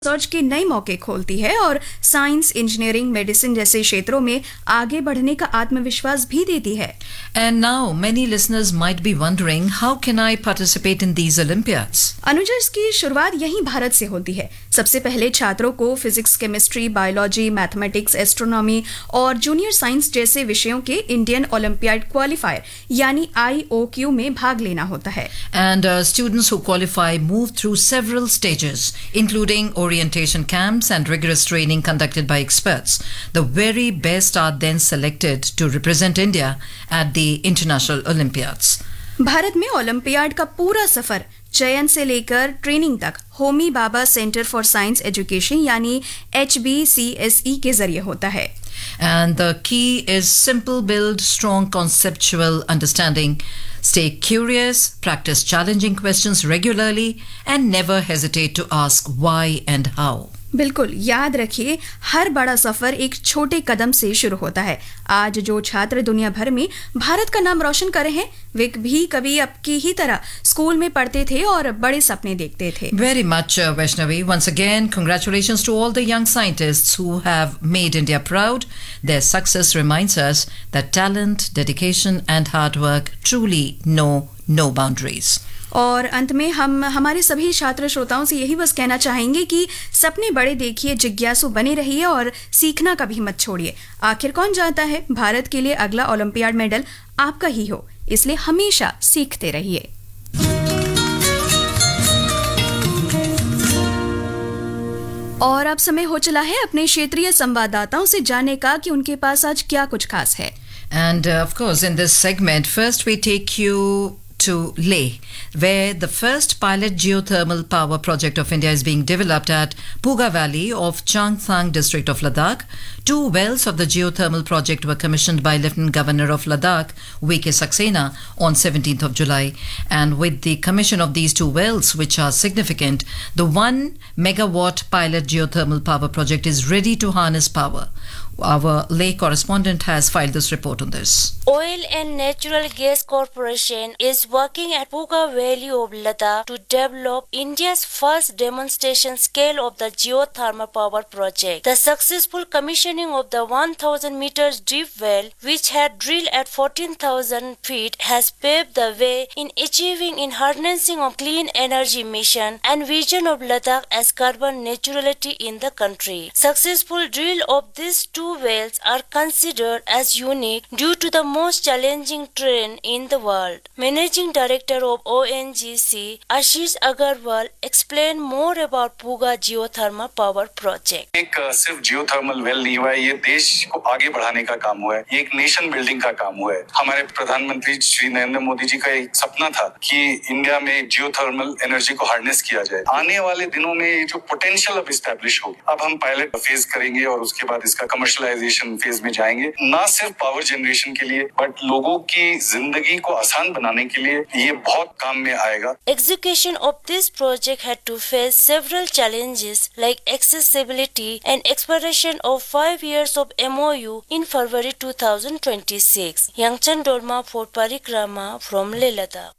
Research के नए मौके खोलती है और साइंस, इंजीनियरिंग, मेडिसिन जैसे क्षेत्रों में आगे बढ़ने का आत्मविश्वास भी देती है। And now many listeners might be wondering, how can I participate in these Olympiads? Anuja, इसकी शुरुआत यहीं भारत से होती है। सबसे पहले छात्रों को physics, chemistry, biology, mathematics, astronomy और जूनियर साइंस जैसे विषयों के इंडियन ओलंपियाड क्वालिफायर यानी IOQ में भाग लेना होता है। And students who qualify move through several stages, including orientation camps and rigorous training conducted by experts. The very best are then selected to represent India at the International Olympiads. Bharat में olympiad का पूरा सफर चयन से लेकर training तक Homi Bhabha centre for science education यानी HBCSE के जरिए होता है। And the key is simple: build strong conceptual understanding, stay curious, practice challenging questions regularly, and never hesitate to ask why and how. बिल्कुल, याद रखिए, हर बड़ा सफर एक छोटे कदम से शुरू होता है। आज जो छात्र दुनिया भर में भारत का नाम रोशन कर रहे हैं, वे भी कभी आपकी ही तरह स्कूल में पढ़ते थे और बड़े सपने देखते थे। Very much, Vaishnavi. Once again, congratulations to all the young scientists who have made India proud. Their success reminds us that talent, dedication, and hard work truly know no boundaries. और अंत में हम हमारे सभी छात्र श्रोताओं से यही बस कहना चाहेंगे कि सपने बड़े देखिए, जिज्ञासु बने रहिए और सीखना कभी मत छोड़िए। आखिर कौन जानता है, भारत के लिए अगला ओलंपियाड मेडल आपका ही हो, इसलिए हमेशा सीखते रहिए। और अब समय हो चला है अपने क्षेत्रीय संवाददाताओं से जानने का कि उनके पास आज क्या कुछ खास है। And of course, in this segment, first we take you to Leh, where the first pilot geothermal power project of India is being developed at Puga Valley of Changthang district of Ladakh. 2 wells of the geothermal project were commissioned by Lieutenant Governor of Ladakh, V.K. Saxena, on 17th of July. And with the commission of these 2 wells, which are significant, the 1 megawatt pilot geothermal power project is ready to harness power. Our Leh correspondent has filed this report on this. Oil and Natural Gas Corporation is working at Puga Valley of Ladakh to develop India's first demonstration scale of the geothermal power project. The successful commissioning of the 1,000 meters deep well, which had drilled at 14,000 feet, has paved the way in achieving in harnessing of clean energy mission and vision of Ladakh as carbon neutrality in the country. Successful drill of these 2 wells are considered as unique due to the most challenging terrain in the world. Managing Director of ONGC, Ashish Agarwal, explained more about Puga geothermal power project. एक सिर्फ geothermal well नहीं हुआ है, ये देश को आगे बढ़ाने का काम हुआ है, ये एक नेशन बिल्डिंग का काम हुआ है। हमारे प्रधानमंत्री श्री नरेंद्र मोदी जी का एक सपना था कि इंडिया में जियोथर्मल एनर्जी को हार्नेस किया जाए। आने वाले दिनों में ये जो पोटेंशियल अब इस्टेब्लिश हो, अब हम पायलट फेज करेंगे और उसके बाद इसका कमर्शलाइजेशन फेज में जाएंगे। ना सिर्फ पावर जनरेशन के लिए, बट लोगों की जिंदगी को आसान बनाने के लिए ये बहुत काम में आएगा। Execution of this project had to face several challenges like accessibility and expiration of 5 years of MOU in February 2026. Yangchan Dolma for Parikrama from Leh Ladakh.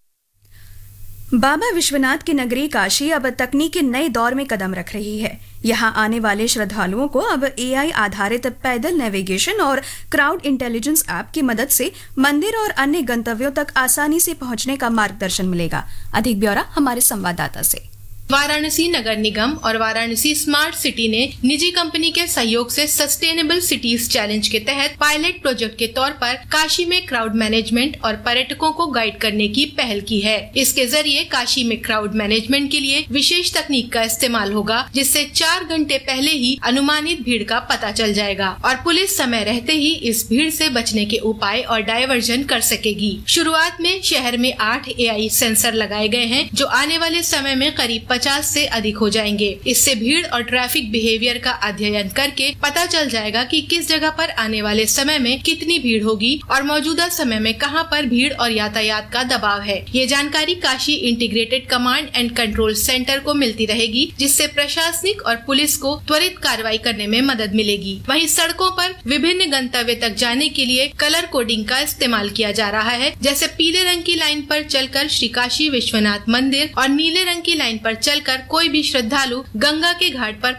बाबा विश्वनाथ की नगरी काशी अब तकनीक के नए दौर में कदम रख रही है। यहाँ आने वाले श्रद्धालुओं को अब AI आधारित पैदल नेविगेशन और क्राउड इंटेलिजेंस ऐप की मदद से मंदिर और अन्य गंतव्यों तक आसानी से पहुँचने का मार्गदर्शन मिलेगा। अधिक ब्यौरा हमारे संवाददाता से। वाराणसी नगर निगम और वाराणसी स्मार्ट सिटी ने निजी कंपनी के सहयोग से सस्टेनेबल सिटीज चैलेंज के तहत पायलट प्रोजेक्ट के तौर पर काशी में क्राउड मैनेजमेंट और पर्यटकों को गाइड करने की पहल की है। इसके जरिए काशी में क्राउड मैनेजमेंट के लिए विशेष तकनीक का इस्तेमाल होगा, जिससे 4 घंटे पहले ही अनुमानित भीड़ का पता चल जाएगा और पुलिस समय रहते ही इस भीड़ से बचने के उपाय और डायवर्जन कर सकेगी। शुरुआत में शहर में 8 AI सेंसर लगाए गए हैं, जो आने वाले समय में करीब 50 से अधिक हो जाएंगे। इससे भीड़ और ट्रैफिक बिहेवियर का अध्ययन करके पता चल जाएगा कि किस जगह पर आने वाले समय में कितनी भीड़ होगी और मौजूदा समय में कहां पर भीड़ और यातायात का दबाव है। ये जानकारी Kashi integrated command and control centre को मिलती रहेगी, जिससे प्रशासनिक और पुलिस को त्वरित कार्रवाई करने में मदद मिलेगी। वहीं सड़कों पर विभिन्न गंतव्य तक जाने के लिए कलर कोडिंग का इस्तेमाल किया जा रहा है, जैसे पीले रंग की लाइन पर चलकर श्री काशी विश्वनाथ मंदिर और नीले रंग की लाइन पर चलकर कोई भी श्रद्धालु गंगा के घाट पर